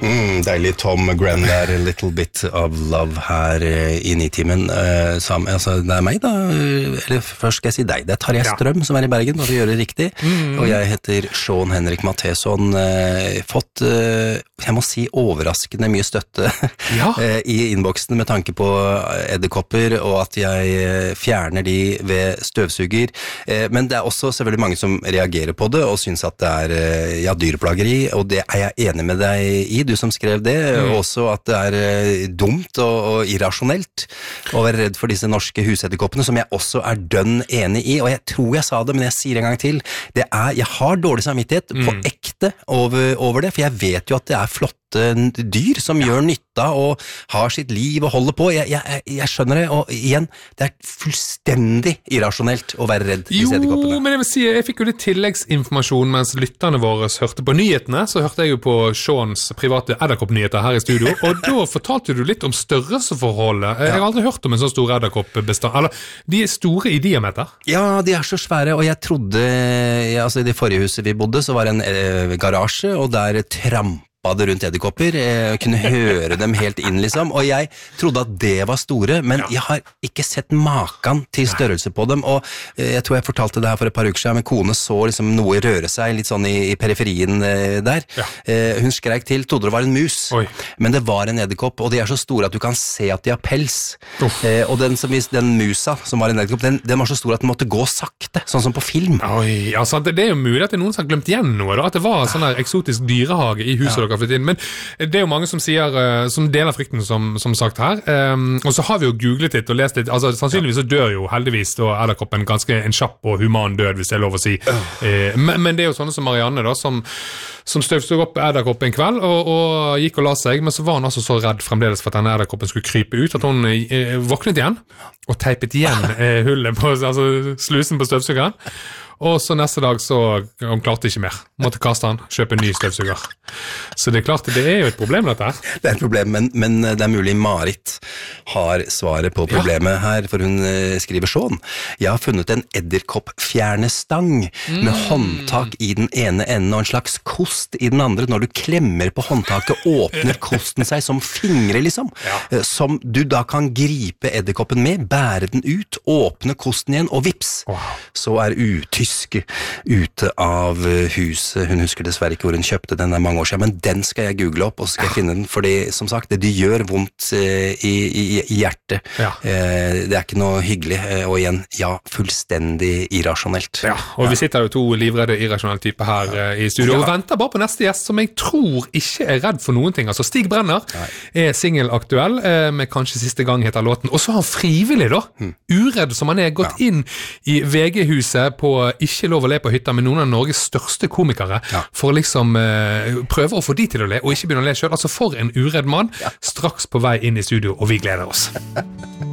Deilig Tom Grenn der, A Little Bit of Love her I Nitimen. Altså, det meg da, eller først skal jeg si deg, det Tarjei Strøm som I Bergen, for å gjøre det riktig, og jeg heter Sean Henrik Matheson, fått, jeg må si, overraskende mye støtte I innboksen med tanke på edderkopper, og at jeg fjerner de ved støvsuger, men det også selvfølgelig mange som reagerer på det, og synes at det dyreplageri, og det jeg enig med deg I, du som skrev det, og også at det dumt og irrasjonelt å være redd for disse norske husedderkoppene, som jeg også dønn enig I, og jeg tror jeg sa det, men jeg sier en gang til, jeg har dårlig samvittighet på ekte over det, for jeg vet jo at det flotte dyr som gjør nytta og har sitt liv og holder på. Jeg skjønner det, og igjen, det fullstendig irrasjonelt å være redd disse edderkoppene. Jo, men jeg vil si, jeg fikk jo litt tilleggsinformasjon mens lytterne våre hørte på nyhetene, så hørte jeg jo på Seans private edderkoppnyheter her I studio, og da fortalte du litt om størrelsesforholdet. Jeg har aldri hørt om en så stor edderkoppbestand. Eller, de store I diameter? Ja, de så svære, og jeg trodde, altså I det forrige huset vi bodde, så var det en garasje, og der det rundt edderkopper, kunne høre dem helt inn liksom, og jeg trodde at det var store, men jeg har ikke sett maken til størrelse på dem, og jeg tror jeg fortalte det her for et par uker siden, men kone så liksom noe røre seg litt sånn I periferien der. Hun skrek til, trodde det var en mus, men det var en edderkopp, og de så store at du kan se at de har pels, og den musa som var en edderkopp, den var så stor at den måtte gå sakte, sånn som på film. Altså, det jo mulig at det noen som har glemt igjen noe, da, at det var sånn der eksotisk dyrehage I huset dere men det jo mange som sier som deler frykten som sagt her og så har vi jo googlet litt og lest litt altså sannsynligvis så dør jo heldigvis da edderkoppen ganske en kjapp og human død hvis det lov å si men det jo sånne som Marianne da som støvstod opp edderkoppen en kveld og gikk og la seg men så var hun altså så redd fremdeles for at denne edderkoppen skulle krype ut at hun våknet igjen og teipet igjen hullet på altså slusen på støvsugeren og så neste dag så hun klarte ikke mer måtte kaste han, kjøpe en ny støvsuger så det klart, det jo et problem dette her det et problem, men det mulig Marit har svaret på problemet her, for hun skriver sånn jeg har funnet en edderkoppfjernestang med håndtak I den ene enden og en slags kost I den andre når du klemmer på håndtaket åpner kosten seg som fingre liksom som du da kan gripe edderkoppen med, bære den ut åpne kosten igjen og vips så utyske ute av huset. Hun husker dessverre ikke hvor hun kjøpte den mange år siden, men den skal jeg google opp, og så skal jeg finne den, fordi som sagt, det gjør vondt I hjertet. Det ikke noe hyggelig, og igjen, fullstendig irrasjonelt. Og vi sitter jo to livredde irrasjonelle typer her I studio, og venter bare på neste gjest, som jeg tror ikke redd for noen ting. Altså Stig Brenner singelaktuell, med kanskje siste gang heter låten, og så har han frivillig da, uredd som han gått inn I VG-huset på Ikke lov å le på hytta med noen av Norges største komikere for å liksom prøve å få de til å le og ikke begynne å le selv. Altså for en uredd mann straks på vei inn I studio og vi gleder oss.